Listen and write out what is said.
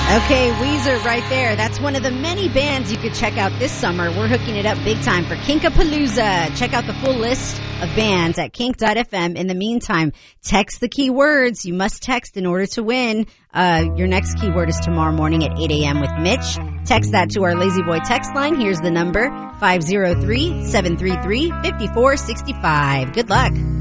Okay, Weezer right there. That's one of the many bands you could check out this summer. We're hooking it up big time for Kinkapalooza. Check out the full list of bands at kink.fm. In the meantime, text the keywords. You must text in order to win. Your next keyword is tomorrow morning at 8 a.m. with Mitch. Text that to our Lazy Boy text line. Here's the number, 503-733-5465. Good luck.